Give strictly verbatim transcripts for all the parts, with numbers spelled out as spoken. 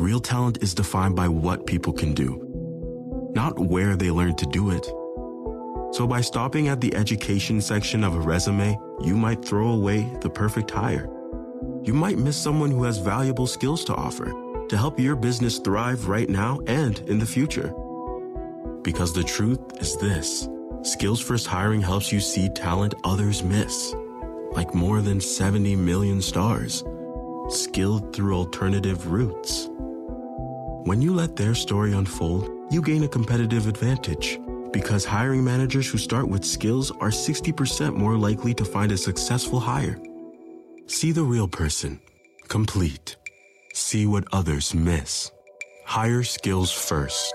Real talent is defined by what people can do, not where they learn to do it. So by stopping at the education section of a resume, you might throw away the perfect hire. You might miss someone who has valuable skills to offer to help your business thrive right now and in the future. Because the truth is this: Skills First Hiring helps you see talent others miss, like more than seventy million stars, skilled through alternative routes. When you let their story unfold, you gain a competitive advantage, because hiring managers who start with skills are sixty percent more likely to find a successful hire. See the real person, complete. See what others miss. Hire skills first.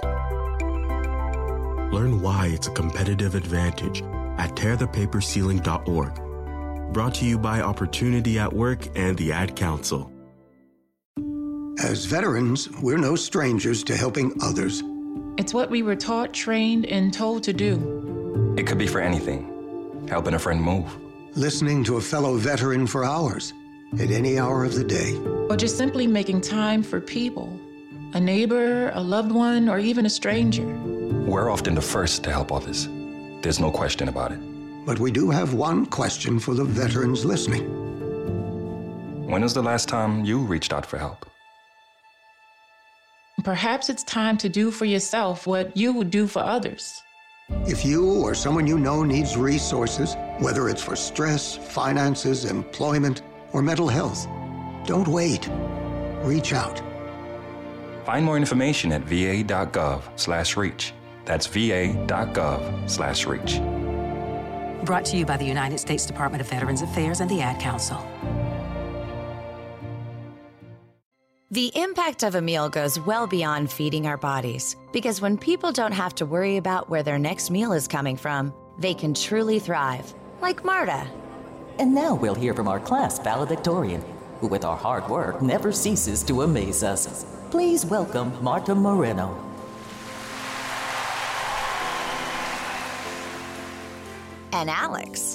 Learn why it's a competitive advantage at tear the paper ceiling dot org. Brought to you by Opportunity at Work and the Ad Council. As veterans, we're no strangers to helping others. It's what we were taught, trained, and told to do. It could be for anything. Helping a friend move. Listening to a fellow veteran for hours, at any hour of the day. Or just simply making time for people. A neighbor, a loved one, or even a stranger. We're often the first to help others. There's no question about it. But we do have one question for the veterans listening. When was the last time you reached out for help? Perhaps it's time to do for yourself what you would do for others. If you or someone you know needs resources, whether it's for stress, finances, employment, or mental health, don't wait. Reach out. Find more information at va.gov slash reach. That's va.gov slash reach. Brought to you by the United States Department of Veterans Affairs and the Ad Council. The impact of a meal goes well beyond feeding our bodies, because when people don't have to worry about where their next meal is coming from, they can truly thrive, like Marta. And now we'll hear from our class valedictorian, who with our hard work never ceases to amaze us. Please welcome Marta Moreno. And Alex.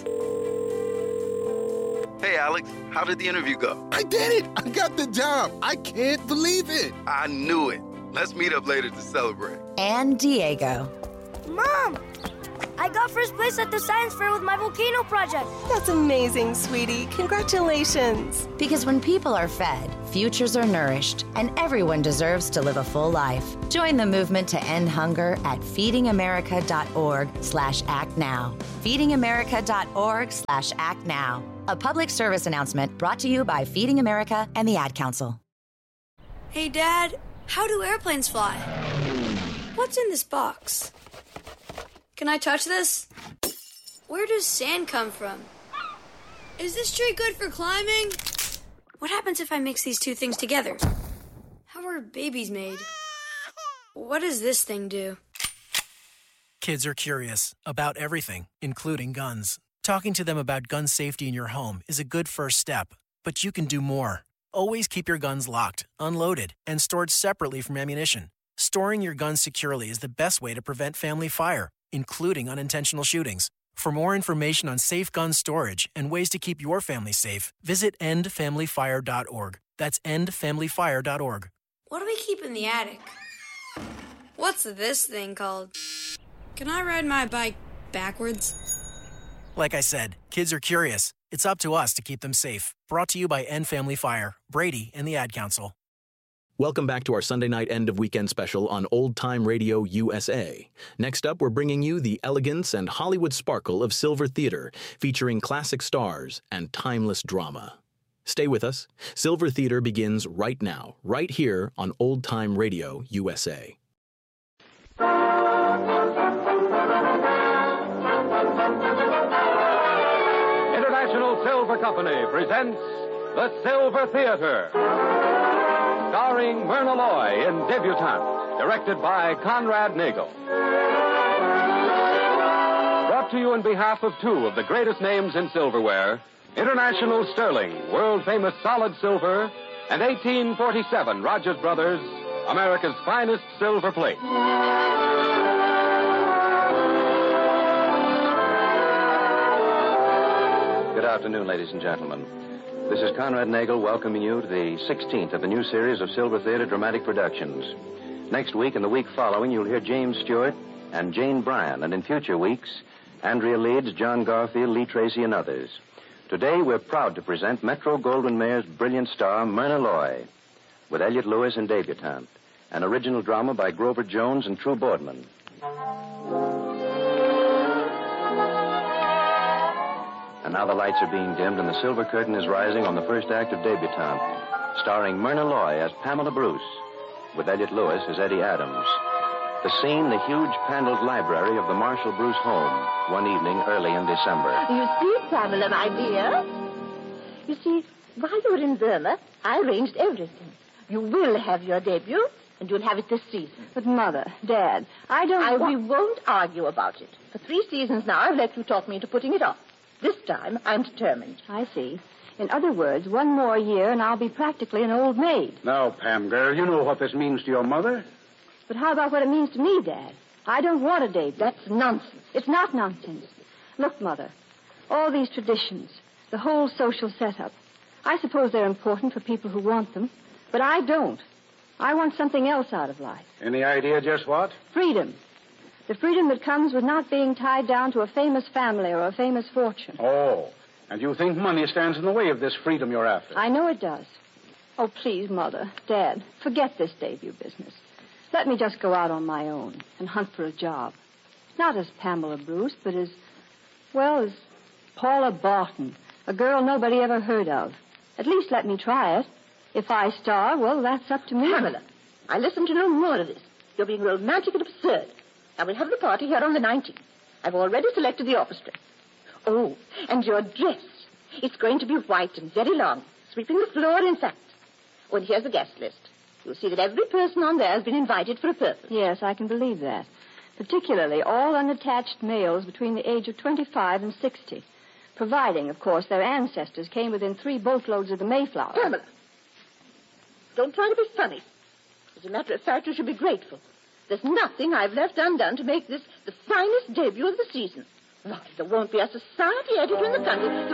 Hey, Alex, how did the interview go? I did it! I got the job! I can't believe it! I knew it. Let's meet up later to celebrate. And Diego. Mom! I got first place at the science fair with my volcano project. That's amazing, sweetie. Congratulations. Because when people are fed, futures are nourished, and everyone deserves to live a full life. Join the movement to end hunger at feedingamerica.org slash act now. feedingamerica.org slash act now. A public service announcement brought to you by Feeding America and the Ad Council. Hey, Dad, how do airplanes fly? What's in this box? Can I touch this? Where does sand come from? Is this tree good for climbing? What happens if I mix these two things together? How are babies made? What does this thing do? Kids are curious about everything, including guns. Talking to them about gun safety in your home is a good first step, but you can do more. Always keep your guns locked, unloaded, and stored separately from ammunition. Storing your guns securely is the best way to prevent family fire, including unintentional shootings. For more information on safe gun storage and ways to keep your family safe, visit end family fire dot org. That's end family fire dot org. What do we keep in the attic? What's this thing called? Can I ride my bike backwards? Like I said, kids are curious. It's up to us to keep them safe. Brought to you by End Family Fire, Brady, and the Ad Council. Welcome back to our Sunday night end of weekend special on Old Time Radio U S A. Next up, we're bringing you the elegance and Hollywood sparkle of Silver Theater, featuring classic stars and timeless drama. Stay with us. Silver Theater begins right now, right here on Old Time Radio U S A. International Silver Company presents The Silver Theater, starring Myrna Loy in Debutante, directed by Conrad Nagel. Brought to you on behalf of two of the greatest names in silverware, International Sterling, world-famous solid silver, and eighteen forty-seven Rogers Brothers, America's finest silver plate. Good afternoon, ladies and gentlemen. This is Conrad Nagel welcoming you to the sixteenth of the new series of Silver Theater Dramatic Productions. Next week and the week following, you'll hear James Stewart and Jane Bryan, and in future weeks, Andrea Leeds, John Garfield, Lee Tracy, and others. Today, we're proud to present Metro-Goldwyn-Mayer's brilliant star, Myrna Loy, with Elliott Lewis and debutante, an original drama by Grover Jones and True Boardman. And now the lights are being dimmed and the silver curtain is rising on the first act of Debutante, starring Myrna Loy as Pamela Bruce, with Elliott Lewis as Eddie Adams. The scene, the huge paneled library of the Marshall Bruce home, one evening early in December. You see, Pamela, my dear. You see, while you were in Burma, I arranged everything. You will have your debut, and you'll have it this season. But, Mother, Dad, I don't... I, wa- we won't argue about it. For three seasons now, I've let you talk me into putting it off. This time, I'm determined. I see. In other words, one more year and I'll be practically an old maid. Now, Pam, girl, you know what this means to your mother. But how about what it means to me, Dad? I don't want a debut. That's nonsense. It's not nonsense. Look, Mother, all these traditions, the whole social setup, I suppose they're important for people who want them, but I don't. I want something else out of life. Any idea just what? Freedom. The freedom that comes with not being tied down to a famous family or a famous fortune. Oh, and you think money stands in the way of this freedom you're after? I know it does. Oh, please, Mother, Dad, forget this debut business. Let me just go out on my own and hunt for a job. Not as Pamela Bruce, but as, well, as Paula Barton, a girl nobody ever heard of. At least let me try it. If I star, well, that's up to me. Pamela, I listen to no more of this. You're being romantic and absurd. I will have the party here on the nineteenth. I've already selected the orchestra. Oh, and your dress. It's going to be white and very long, sweeping the floor, in fact. Oh, and here's the guest list. You'll see that every person on there has been invited for a purpose. Yes, I can believe that. Particularly all unattached males between the age of twenty-five and sixty. Providing, of course, their ancestors came within three boatloads of the Mayflower. Pamela, don't try to be funny. As a matter of fact, you should be grateful. There's nothing I've left undone to make this the finest debut of the season. Why, there won't be a society editor in the country.